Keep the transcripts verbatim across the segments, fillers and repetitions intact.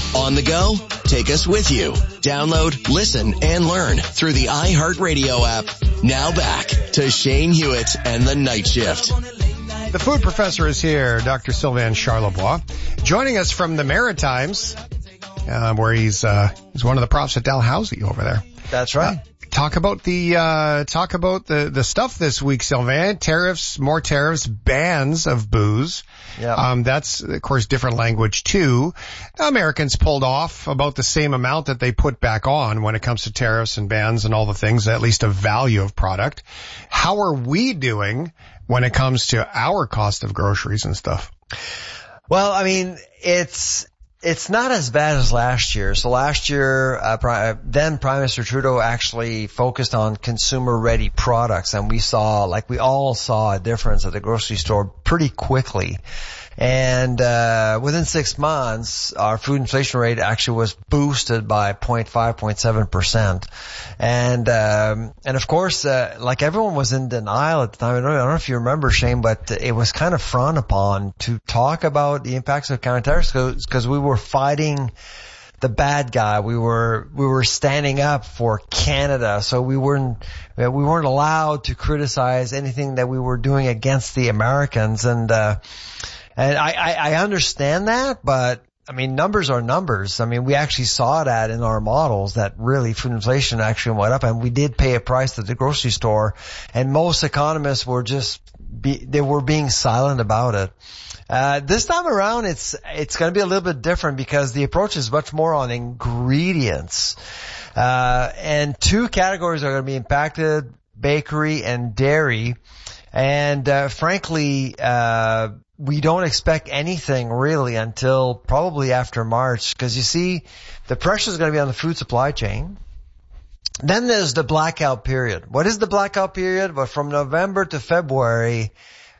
On the go? Take us with you. Download, listen, and learn through the iHeartRadio app. Now back to Shane Hewitt and the Night Shift. The food professor is here, Doctor Sylvain Charlebois, joining us from the Maritimes, uh, where he's uh, he's one of the profs at Dalhousie over there. That's right. Uh, talk about the uh, talk about the the stuff this week, Sylvain. Tariffs, more tariffs, bans of booze. Yeah. Um, that's of course different language too. Americans pulled off about the same amount that they put back on when it comes to tariffs and bans and all the things, at least a value of product. How are we doing when it comes to our cost of groceries and stuff? Well, I mean, it's it's not as bad as last year. So last year, uh, then Prime Minister Trudeau actually focused on consumer-ready products, and we saw, like we all saw, a difference at the grocery store pretty quickly. And uh within six months, our food inflation rate actually was boosted by zero point five, zero point seven percent. And um and of course, uh like everyone was in denial at the time. I don't, I don't know if you remember, Shane, but it was kind of frowned upon to talk about the impacts of counter-tariffs because we were fighting the bad guy. We were, we were standing up for Canada. So we weren't, we weren't allowed to criticize anything that we were doing against the Americans. And, uh, and I, I, I understand that, but I mean, numbers are numbers. I mean, we actually saw that in our models that really food inflation actually went up, and we did pay a price at the grocery store, and most economists were just, be, they were being silent about it. Uh, this time around, it's, it's going to be a little bit different because the approach is much more on ingredients. Uh, and two categories are going to be impacted, bakery and dairy. And, uh, frankly, uh, we don't expect anything really until probably after March, because you see, the pressure is going to be on the food supply chain. Then there's the blackout period. What is the blackout period? Well, from November to February,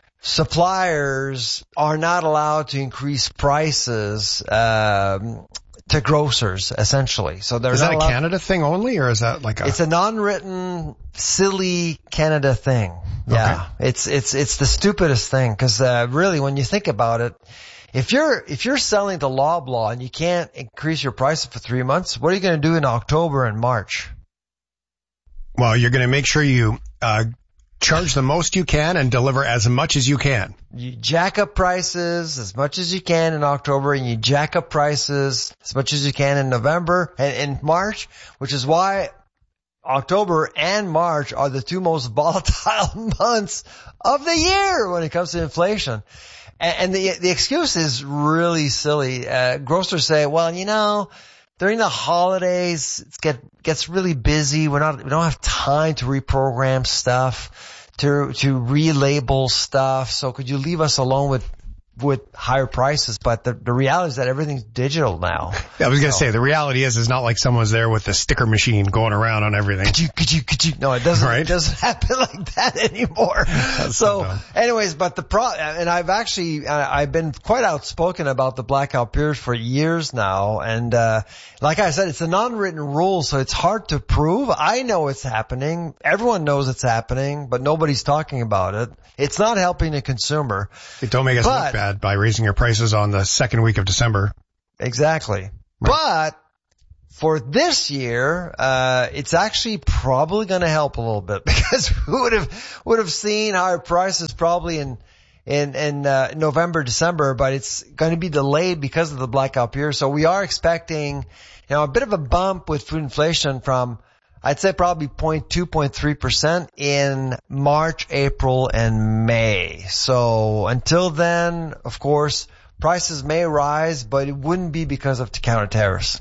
suppliers are not allowed to increase prices um, to grocers, essentially. So they're is not that a allowed- Canada thing only, or is that like a? It's a non-written, silly Canada thing. Yeah, okay. it's it's it's the stupidest thing because uh, really, when you think about it, if you're if you're selling to Loblaw and you can't increase your price for three months, what are you going to do in October and March? Well, you're going to make sure you uh charge the most you can and deliver as much as you can. You jack up prices as much as you can in October, and you jack up prices as much as you can in November and in March, which is why October and March are the two most volatile months of the year when it comes to inflation. And the the excuse is really silly. Uh, grocers say, well, you know, during the holidays, it get, gets really busy. We're not, we don't have time to reprogram stuff, to, to relabel stuff. So could you leave us alone with, with higher prices? But the, the reality is that everything's digital now. Yeah, I was going to so, say, the reality is, it's not like someone's there with a sticker machine going around on everything. Could you, could you, could you? No, it doesn't, right? It doesn't happen like that anymore. That's so, so anyways, but the pro, and I've actually, uh, I've been quite outspoken about the blackout period for years now. And, uh, like I said, it's a non-written rule, so it's hard to prove. I know it's happening. Everyone knows it's happening, but nobody's talking about it. It's not helping the consumer. It don't make us but, look bad by raising your prices on the second week of December. Exactly. Right. But for this year, uh, it's actually probably going to help a little bit because we would have, would have seen higher prices probably in, in, in, uh, November, December, but it's going to be delayed because of the blackout period. So we are expecting, you know, a bit of a bump with food inflation from, I'd say probably zero point two, zero point three percent in March, April, and May. So until then, of course, prices may rise, but it wouldn't be because of counter tariffs.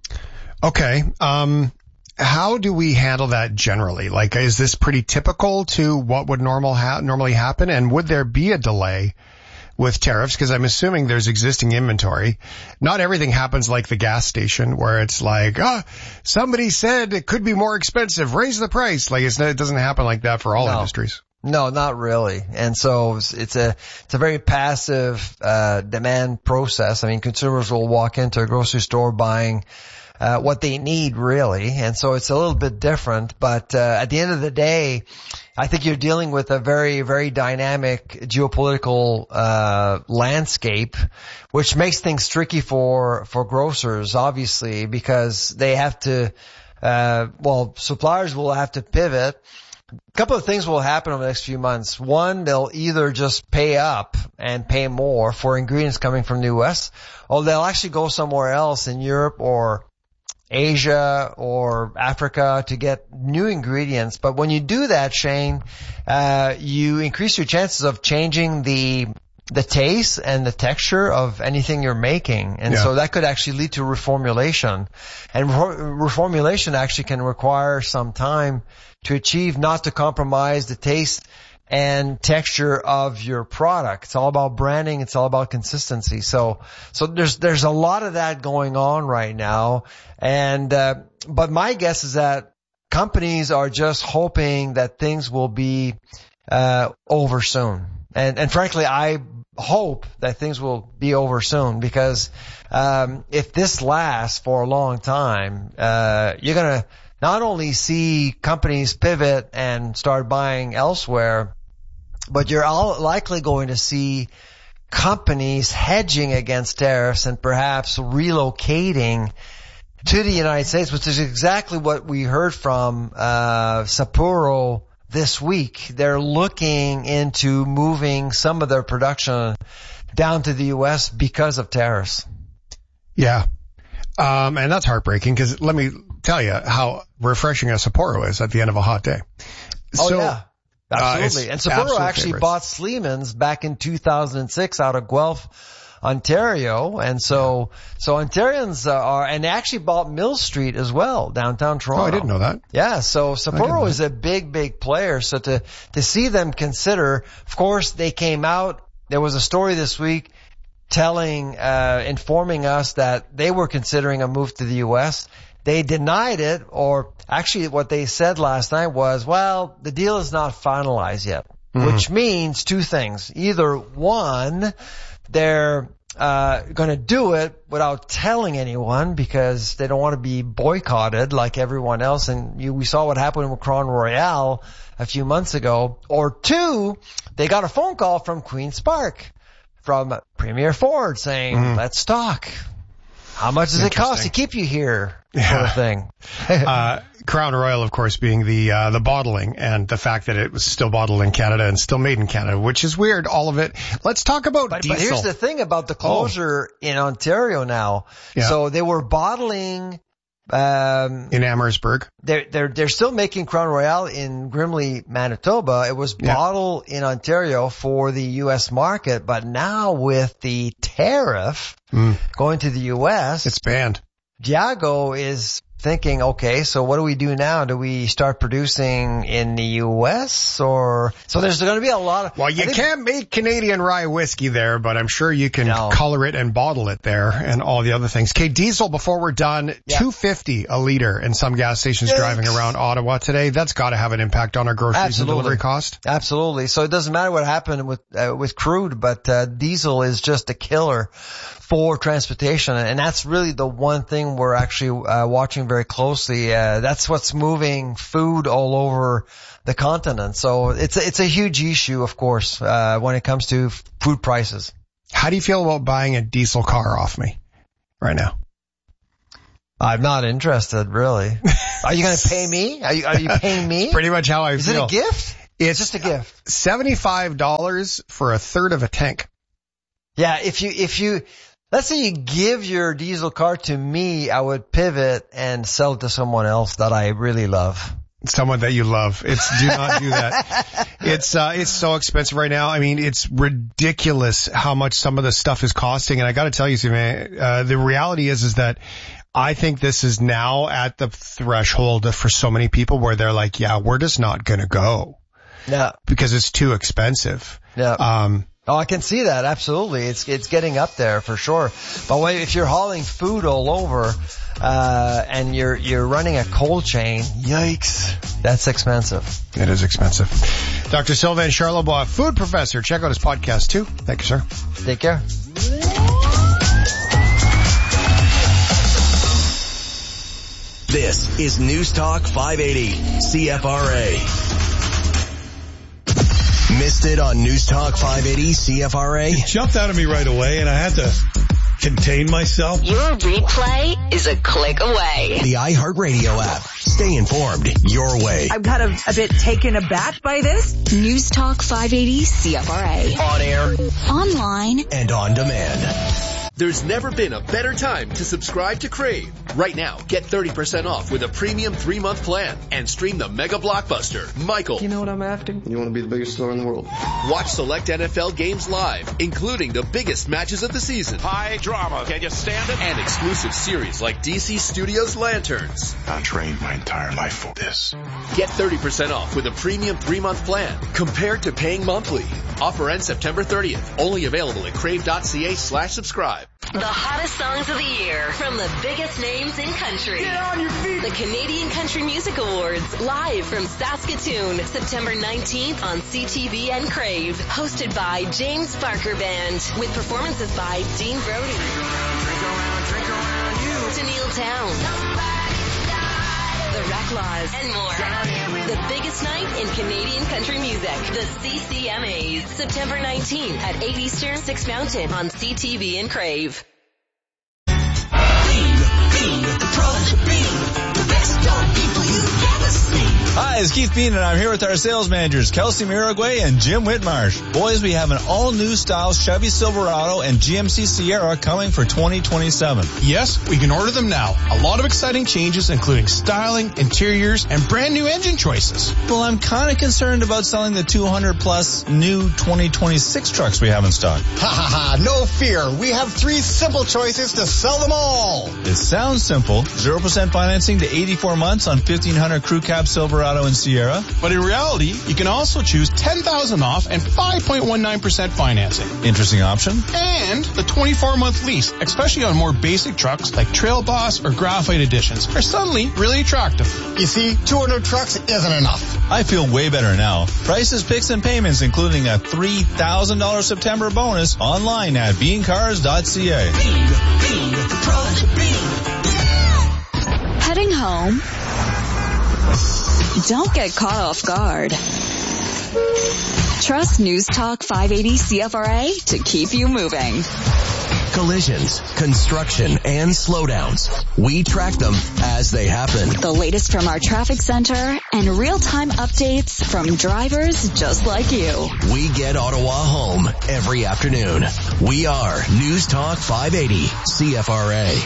Okay. Um, how do we handle that generally? Like, is this pretty typical to what would normal ha- normally happen? And would there be a delay with tariffs? Because I'm assuming there's existing inventory. Not everything happens like the gas station where it's like, ah, oh, somebody said it could be more expensive. Raise the price. Like it's, it doesn't happen like that for all no. industries. No, not really. And so it's a, it's a very passive, uh, demand process. I mean, consumers will walk into a grocery store buying, uh, what they need really. And so it's a little bit different. But uh, at the end of the day, I think you're dealing with a very, very dynamic geopolitical uh landscape, which makes things tricky for for grocers, obviously, because they have to, uh well, suppliers will have to pivot. A couple of things will happen over the next few months. One, they'll either just pay up and pay more for ingredients coming from the U S, or they'll actually go somewhere else in Europe or Asia or Africa to get new ingredients. But when you do that, Shane, uh, you increase your chances of changing the the taste and the texture of anything you're making. And yeah. so that could actually lead to reformulation. And re- reformulation actually can require some time to achieve, not to compromise the taste and texture of your product. It's all about branding. It's all about consistency. So, so there's, there's a lot of that going on right now. And, uh, but my guess is that companies are just hoping that things will be, uh, over soon. And, and frankly, I hope that things will be over soon because, um, if this lasts for a long time, uh, you're going to not only see companies pivot and start buying elsewhere, but you're all likely going to see companies hedging against tariffs and perhaps relocating to the United States, which is exactly what we heard from uh Sapporo this week. They're looking into moving some of their production down to the U S because of tariffs. Yeah. Um and that's heartbreaking because let me tell you how refreshing a Sapporo is at the end of a hot day. Oh, so, yeah. Absolutely. Uh, and Sapporo actually favorites. bought Sleeman's back in two thousand six out of Guelph, Ontario. And so, so Ontarians uh, are, and they actually bought Mill Street as well, downtown Toronto. Oh, I didn't know that. Yeah. So Sapporo is a big, big player. So to, to see them consider, of course, they came out. There was a story this week telling, uh, informing us that they were considering a move to the U S. They denied it, or actually what they said last night was, well, the deal is not finalized yet, mm-hmm. which means two things. Either one, they're uh going to do it without telling anyone because they don't want to be boycotted like everyone else. And you, we saw what happened with Crown Royal a few months ago. Or two, they got a phone call from Queen's Park, from Premier Ford saying, mm-hmm. let's talk. How much does it cost to keep you here? Yeah. Sort of thing. uh, Crown Royal, of course, being the, uh, the bottling and the fact that it was still bottled in Canada and still made in Canada, which is weird, all of it. Let's talk about but, diesel. But here's the thing about the closure oh. in Ontario now. Yeah. So they were bottling, um, in Amherstburg. They're, they're, they're still making Crown Royal in Grimley, Manitoba. It was yeah. bottled in Ontario for the U S market, but now with the tariff mm. going to the U S, it's banned. Diageo is thinking, okay, so what do we do now? Do we start producing in the U S or, so there's going to be a lot of, well, you think, can't make Canadian rye whiskey there, but I'm sure you can no. color it and bottle it there and all the other things. Okay, diesel, before we're done, yeah. two fifty a liter in some gas stations Yikes. driving around Ottawa today. That's got to have an impact on our groceries Absolutely. and delivery cost. Absolutely. So it doesn't matter what happened with, uh, with crude, but, uh, diesel is just a killer for transportation. And that's really the one thing we're actually, uh, watching very closely. Uh, that's what's moving food all over the continent. So it's a, it's a huge issue, of course, uh, when it comes to food prices. How do you feel about buying a diesel car off me right now? I'm not interested, really. Are you going to pay me? Are you, are you paying me? Pretty much how I Is feel. Is it a gift? It's just a gift. seventy-five dollars for a third of a tank. Yeah, if you, if you, let's say you give your diesel car to me, I would pivot and sell it to someone else that I really love. Someone that you love. It's, do not do that. It's, uh, it's so expensive right now. I mean, it's ridiculous how much some of the stuff is costing. And I gotta tell you, man, uh, the reality is, is that I think this is now at the threshold for so many people where they're like, yeah, we're just not gonna go. Yeah. Because it's too expensive. Yeah. Um, Oh, I can see that. Absolutely. It's, it's getting up there for sure. But when, if you're hauling food all over, uh, and you're, you're running a cold chain, yikes, that's expensive. It is expensive. Doctor Sylvain Charlebois, food professor. Check out his podcast too. Thank you, sir. Take care. This is News Talk five eighty C F R A. Missed it on News Talk five eighty C F R A? It jumped out of me right away and I had to contain myself. Your replay is a click away. The iHeartRadio app. Stay informed your way. I'm kind of a bit taken aback by this. News Talk five eighty C F R A. On air, online, and on demand. There's never been a better time to subscribe to Crave. Right now, get thirty percent off with a premium three-month plan and stream the mega blockbuster, Michael. You know what I'm after? You want to be the biggest star in the world. Watch select N F L games live, including the biggest matches of the season. High drama. Can you stand it? And exclusive series like D C Studios Lanterns. I trained my entire life for this. Get thirty percent off with a premium three-month plan compared to paying monthly. Offer ends September thirtieth. Only available at crave.ca slash subscribe. The hottest songs of the year from the biggest names in country. Get on your feet. The Canadian Country Music Awards, live from Saskatoon, September nineteenth on C T V and Crave. Hosted by James Barker Band, with performances by Dean Brody, Drink around, drink around you. Tennille Town, The Reclaws, and more. The biggest night in Canadian country music. The C C M As. September nineteenth at eight Eastern, six Mountain on C T V and Crave. Hi, it's Keith Bean, and I'm here with our sales managers, Kelsey Miragway and Jim Whitmarsh. Boys, we have an all-new style Chevy Silverado and G M C Sierra coming for twenty twenty-seven. Yes, we can order them now. A lot of exciting changes, including styling, interiors, and brand new engine choices. Well, I'm kind of concerned about selling the two hundred plus new twenty twenty-six trucks we have in stock. Ha ha ha, no fear. We have three simple choices to sell them all. It sounds simple. zero percent financing to eighty-four months on fifteen hundred Crew Cab Silverado and Sierra. But in reality, you can also choose ten thousand dollars off and five point one nine percent financing. Interesting option. And the twenty-four month lease, especially on more basic trucks like Trail Boss or Graphite Editions, are suddenly really attractive. You see, two hundred trucks isn't enough. I feel way better now. Prices, picks, and payments, including a three thousand dollars September bonus, online at bean cars dot c a. Heading home? Don't get caught off guard. Trust News Talk five eighty C F R A to keep you moving. Collisions, construction, and slowdowns. We track them as they happen. The latest from our traffic center and real-time updates from drivers just like you. We get Ottawa home every afternoon. We are News Talk five eighty C F R A.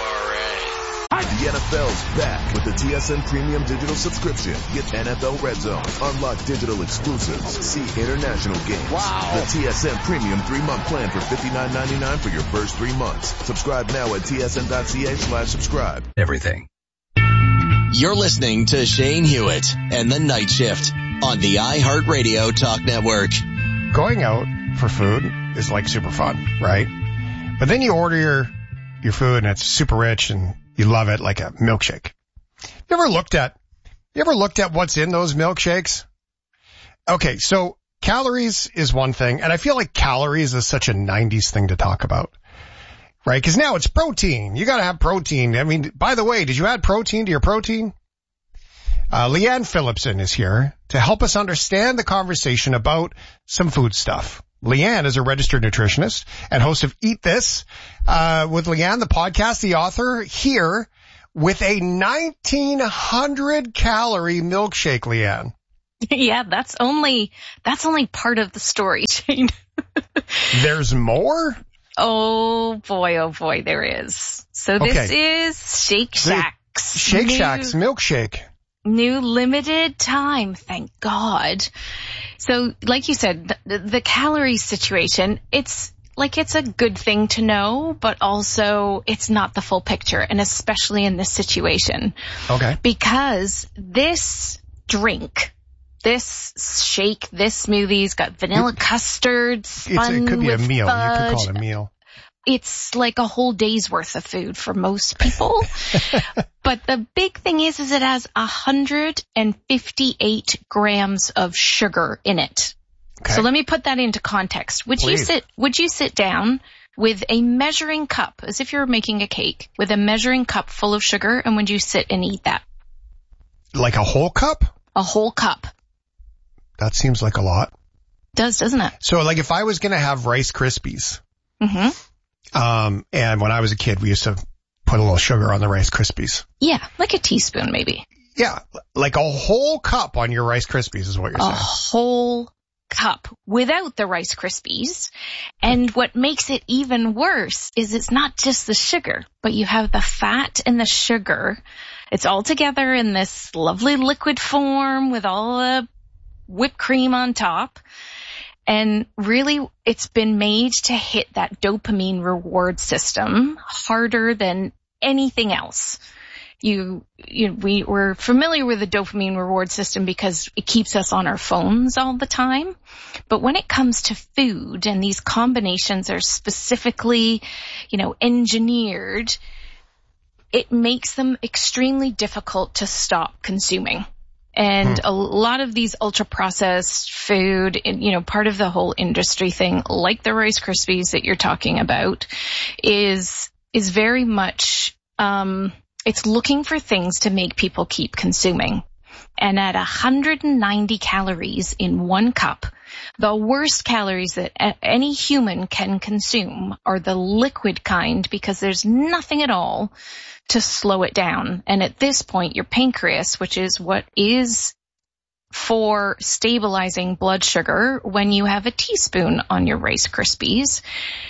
The N F L's back with the T S N Premium Digital Subscription. Get N F L Red Zone, unlock digital exclusives, see international games. Wow. The T S N Premium three-month plan for fifty-nine ninety-nine for your first three months. Subscribe now at T S N dot C A slash subscribe. Everything. You're listening to Shane Hewitt and the Night Shift on the iHeartRadio Talk Network. Going out for food is like super fun, right? But then you order your, your food and it's super rich and you love it, like a milkshake. You ever looked at, you ever looked at what's in those milkshakes? Okay, so calories is one thing, and I feel like calories is such a nineties thing to talk about, right? Because now it's protein. You gotta have protein. I mean, by the way, did you add protein to your protein? Uh, Leanne Phillipson is here to help us understand the conversation about some food stuff. Leanne is a registered nutritionist and host of Eat This, uh, with Leanne, the podcast, the author, here with a nineteen hundred calorie milkshake, Leanne. Yeah, that's only, that's only part of the story, Shane. There's more? Oh boy, oh boy, there is. So this okay. is Shake Shack's. Shake new, Shack's milkshake. New limited time, thank God. So like you said, the, the calorie situation, it's like it's a good thing to know, but also it's not the full picture, and especially in this situation. Okay. Because this drink, this shake, this smoothie's got vanilla custard, spun it's, it could be with a meal. fudge. You could call it a meal. It's like a whole day's worth of food for most people. But the big thing is, is it has one hundred fifty-eight grams of sugar in it. Okay. So let me put that into context. Would Please. you sit, would you sit down with a measuring cup, as if you're making a cake, with a measuring cup full of sugar, and would you sit and eat that? Like a whole cup? A whole cup. That seems like a lot. Does, doesn't it? So like if I was going to have Rice Krispies, mm-hmm. um, and when I was a kid, we used to put a little sugar on the Rice Krispies. Yeah, like a teaspoon maybe. Yeah, like a whole cup on your Rice Krispies is what you're a saying. A whole cup without the Rice Krispies. And what makes it even worse is it's not just the sugar, but you have the fat and the sugar. It's all together in this lovely liquid form with all the whipped cream on top. And really, it's been made to hit that dopamine reward system harder than anything else. You, you, we were familiar with the dopamine reward system because it keeps us on our phones all the time. But when it comes to food, and these combinations are specifically, you know, engineered, it makes them extremely difficult to stop consuming. And hmm. a lot of these ultra-processed food, you know, part of the whole industry thing, like the Rice Krispies that you're talking about, is, is very much, um, it's looking for things to make people keep consuming. And at one hundred ninety calories in one cup, the worst calories that any human can consume are the liquid kind, because there's nothing at all to slow it down. And at this point, your pancreas, which is what is for stabilizing blood sugar when you have a teaspoon on your Rice Krispies,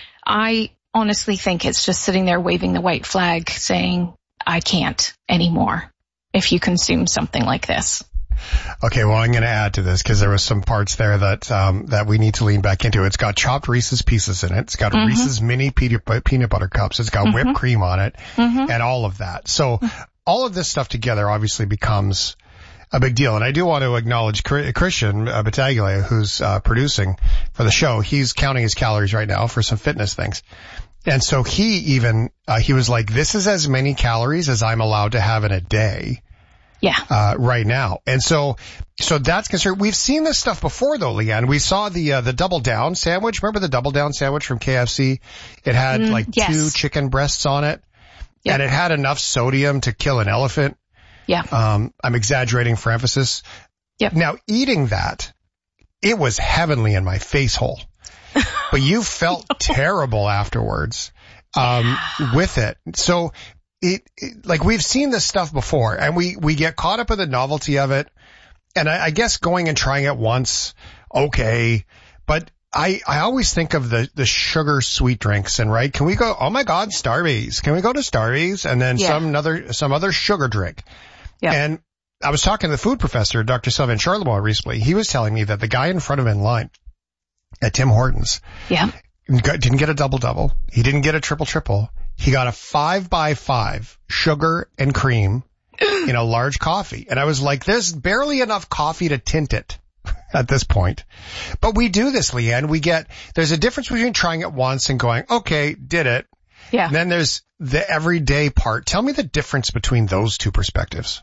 I honestly think it's just sitting there waving the white flag saying, I can't anymore if you consume something like this. Okay, well, I'm going to add to this because there was some parts there that um that we need to lean back into. It's got chopped Reese's Pieces in it. It's got mm-hmm. Reese's mini peanut butter cups. It's got mm-hmm. whipped cream on it mm-hmm. and all of that. So all of this stuff together obviously becomes a big deal. And I do want to acknowledge Christian uh, Battaglia, who's uh, producing for the show. He's counting his calories right now for some fitness things. And so he even, uh, he was like, this is as many calories as I'm allowed to have in a day. Yeah. Uh, right now. And so, so that's concerned. We've seen this stuff before though, Leanne. We saw the, uh, the double down sandwich. Remember the double down sandwich from K F C? It had mm, like yes. two chicken breasts on it. Yep. And it had enough sodium to kill an elephant. Yeah. Um, I'm exaggerating for emphasis. Yep. Now eating that, it was heavenly in my face hole. But you felt terrible afterwards, um, with it. So it, it, like we've seen this stuff before and we, we get caught up in the novelty of it. And I, I guess going and trying it once, okay. But I, I always think of the, the sugar sweet drinks and right. Can we go, oh my God, Starbucks. Can we go to Starbucks? And then yeah. some other, some other sugar drink. Yeah. And I was talking to the food professor, Doctor Sylvain Charlebois recently. He was telling me that the guy in front of him in line at Tim Hortons. Yeah. Didn't get a double-double. He didn't get a triple-triple. He got a five by five sugar and cream in a large coffee. And I was like, there's barely enough coffee to tint it at this point. But we do this, Leanne. We get, there's a difference between trying it once and going, okay, did it. Yeah. And then there's the everyday part. Tell me the difference between those two perspectives.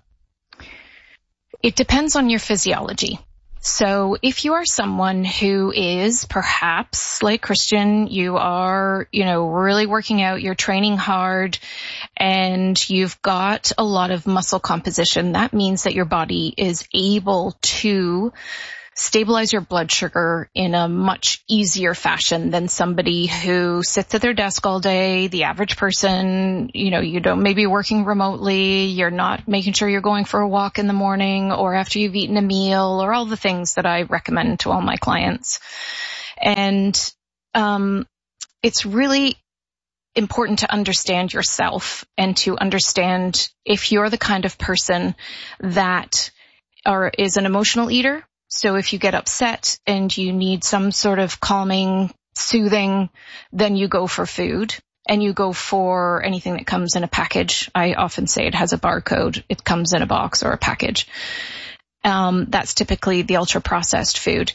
It depends on your physiology. So if you are someone who is perhaps like Christian, you are, you know, really working out, you're training hard, and you've got a lot of muscle composition, that means that your body is able to stabilize your blood sugar in a much easier fashion than somebody who sits at their desk all day, the average person. You know, you don't maybe working remotely, you're not making sure you're going for a walk in the morning or after you've eaten a meal, or all the things that I recommend to all my clients. And um it's really important to understand yourself and to understand if you're the kind of person that are is an emotional eater. So if you get upset and you need some sort of calming, soothing, then you go for food and you go for anything that comes in a package. I often say it has a barcode. It comes in a box or a package. Um, that's typically the ultra processed food.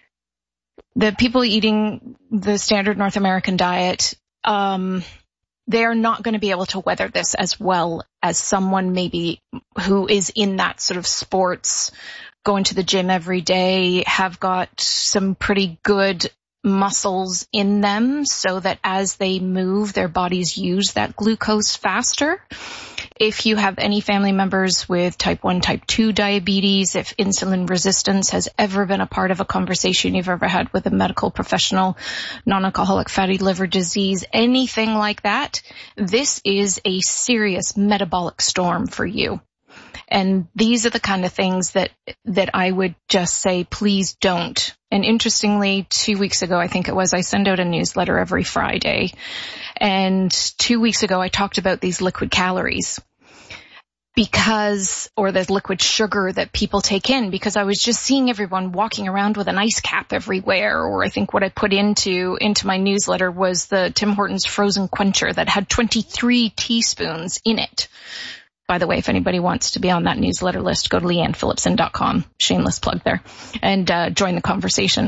The people eating the standard North American diet, um, they are not going to be able to weather this as well as someone maybe who is in that sort of sports, going to the gym every day, have got some pretty good muscles in them so that as they move, their bodies use that glucose faster. If you have any family members with type one, type two diabetes, if insulin resistance has ever been a part of a conversation you've ever had with a medical professional, non-alcoholic fatty liver disease, anything like that, this is a serious metabolic storm for you. And these are the kind of things that, that I would just say, please don't. And interestingly, two weeks ago, I think it was, I send out a newsletter every Friday. And two weeks ago, I talked about these liquid calories because, or the liquid sugar that people take in, because I was just seeing everyone walking around with an ice cap everywhere. Or I think what I put into, into my newsletter was the Tim Hortons frozen quencher that had twenty-three teaspoons in it. By the way, if anybody wants to be on that newsletter list, go to leanne phillipson dot com, shameless plug there, and uh, join the conversation.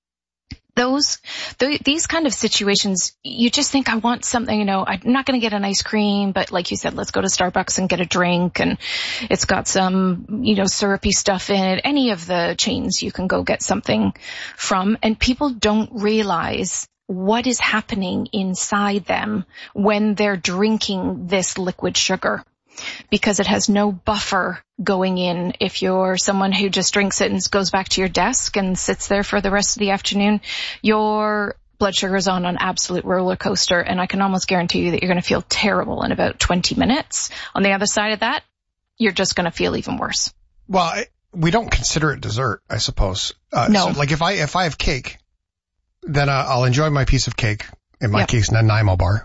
Those, th- these kind of situations, you just think, I want something, you know, I'm not going to get an ice cream, but like you said, let's go to Starbucks and get a drink, and it's got some, you know, syrupy stuff in it. Any of the chains you can go get something from, and people don't realize what is happening inside them when they're drinking this liquid sugar, because it has no buffer going in. If you're someone who just drinks it and goes back to your desk and sits there for the rest of the afternoon, your blood sugar is on an absolute roller coaster, and I can almost guarantee you that you're going to feel terrible in about twenty minutes. On the other side of that, you're just going to feel even worse. Well, I, we don't consider it dessert, I suppose. Uh, no. So like if I, if I have cake, then uh, I'll enjoy my piece of cake. In my yep. case, Nanaimo bar.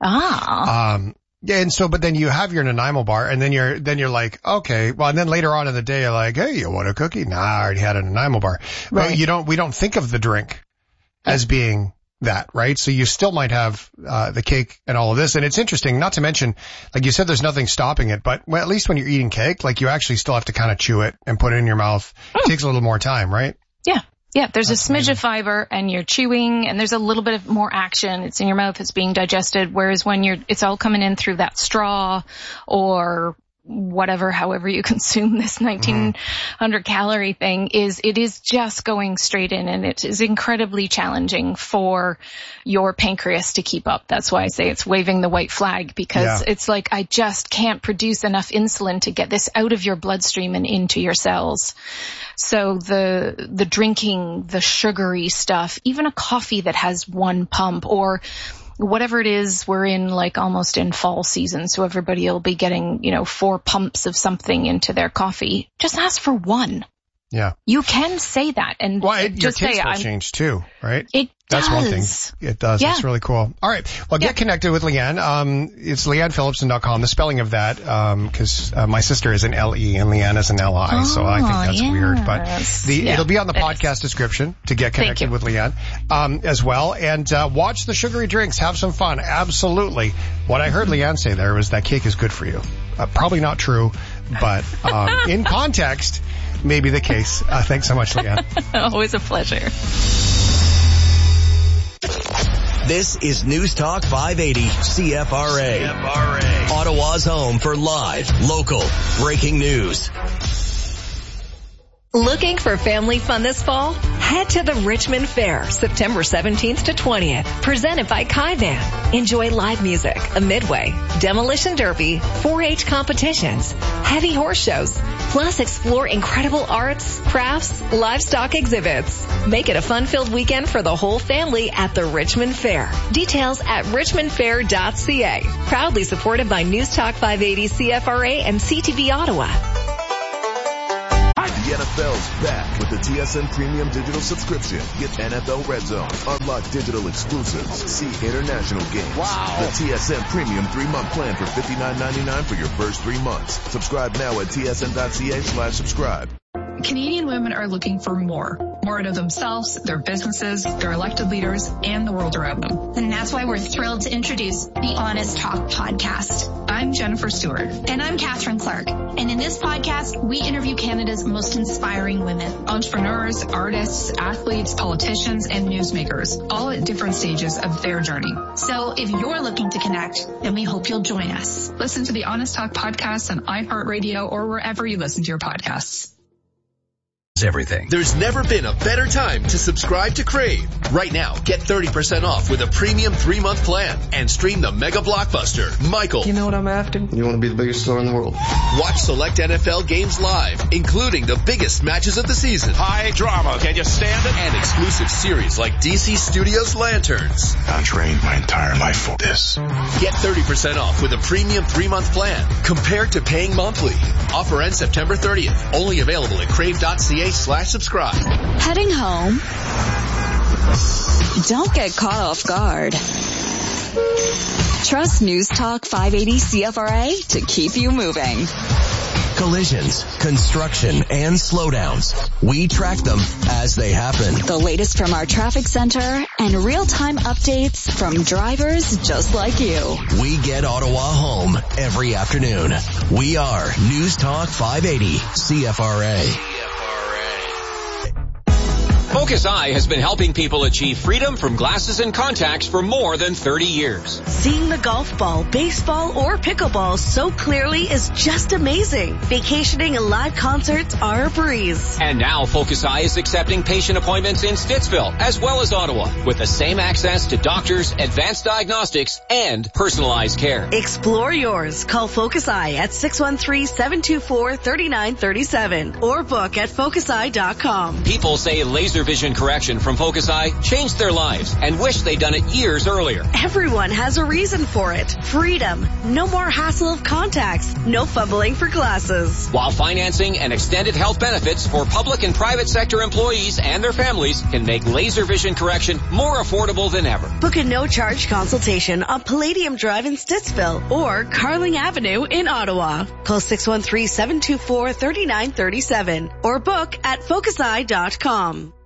Ah. Um, Yeah, and so, but then you have your Nanaimo bar, and then you're, then you're like, okay, well, and then later on in the day, you're like, hey, you want a cookie? Nah, I already had a Nanaimo bar. Right. But you don't, we don't think of the drink as being that, right? So you still might have, uh, the cake and all of this. And it's interesting, not to mention, like you said, there's nothing stopping it, but well, at least when you're eating cake, like you actually still have to kind of chew it and put it in your mouth. Mm. It takes a little more time, right? Yeah. Yeah, there's That's a smidge amazing. of fiber and you're chewing, and there's a little bit of more action. It's in your mouth, it's being digested, whereas when you're, it's all coming in through that straw or whatever, however you consume this nineteen hundred calorie thing, is it is just going straight in, and it is incredibly challenging for your pancreas to keep up. That's why I say it's waving the white flag, because yeah. it's like, I just can't produce enough insulin to get this out of your bloodstream and into your cells. So the, the drinking, the sugary stuff, even a coffee that has one pump, or whatever it is, we're in like almost in fall season, so everybody will be getting, you know, four pumps of something into their coffee. Just ask for one. Yeah. You can say that, and well, it, just your say, taste will I'm, change too, right? It That's does. one thing. It does. Yeah. It's really cool. All right. Well, get yeah. connected with Leanne. Um, it's leanne phillipson dot com. The spelling of that, um, cause, uh, my sister is an L E and Leanne is an L I. Oh, so I think that's yes. weird, but the, yeah, it'll be on the podcast is. description to get connected with Leanne, um, as well. And, uh, watch the sugary drinks. Have some fun. Absolutely. What I heard Leanne say there was that cake is good for you. Uh, probably not true, but, um, in context, maybe the case. Uh, thanks so much, Leanne. Always a pleasure. This is News Talk five eighty C F R A. C F R A. Ottawa's home for live, local, breaking news. Looking for family fun this fall? Head to the Richmond Fair, September seventeenth to twentieth, presented by Kaivan. Enjoy live music, a midway, demolition derby, four H competitions, heavy horse shows, plus explore incredible arts, crafts, livestock exhibits. Make it a fun-filled weekend for the whole family at the Richmond Fair. Details at richmond fair dot c a. Proudly supported by News Talk five eighty C F R A and C T V Ottawa. The N F L's back with the T S N Premium Digital subscription. Get N F L Red Zone, unlock digital exclusives, see international games. Wow. The T S N Premium three-month plan for fifty-nine ninety-nine for your first three months. Subscribe now at T S N dot C A slash subscribe. Canadian women are looking for more. More out of themselves, their businesses, their elected leaders, and the world around them. And that's why we're thrilled to introduce the Honest Talk podcast. I'm Jennifer Stewart. And I'm Catherine Clark. And in this podcast, we interview Canada's most inspiring women. Entrepreneurs, artists, athletes, politicians, and newsmakers, all at different stages of their journey. So if you're looking to connect, then we hope you'll join us. Listen to the Honest Talk podcast on iHeartRadio or wherever you listen to your podcasts. everything. There's never been a better time to subscribe to Crave. Right now, get thirty percent off with a premium three-month plan and stream the mega blockbuster, Michael. You know what I'm after? You want to be the biggest star in the world. Watch select N F L games live, including the biggest matches of the season. High drama. Can you stand it? And exclusive series like D C Studios Lanterns. I trained my entire life for this. Get thirty percent off with a premium three-month plan compared to paying monthly. Offer ends September thirtieth. Only available at crave.ca slash subscribe. Heading home? Don't get caught off guard. Trust News Talk five eighty C F R A to keep you moving. Collisions, construction, and slowdowns. We track them as they happen. The latest from our traffic center and real-time updates from drivers just like you. We get Ottawa home every afternoon. We are News Talk five eighty C F R A. Focus Eye has been helping people achieve freedom from glasses and contacts for more than thirty years. Seeing the golf ball, baseball, or pickleball so clearly is just amazing. Vacationing and live concerts are a breeze. And now Focus Eye is accepting patient appointments in Stittsville as well as Ottawa with the same access to doctors, advanced diagnostics, and personalized care. Explore yours. Call Focus Eye at six one three, seven two four, three nine three seven or book at focus eye dot com. People say laser vision correction from Focus Eye changed their lives and wish they'd done it years earlier. Everyone has a reason for it. Freedom. No more hassle of contacts. No fumbling for glasses. While financing and extended health benefits for public and private sector employees and their families can make laser vision correction more affordable than ever. Book a no-charge consultation on Palladium Drive in Stittsville or Carling Avenue in Ottawa. Call six one three, seven two four, three nine three seven or book at focus eye dot com.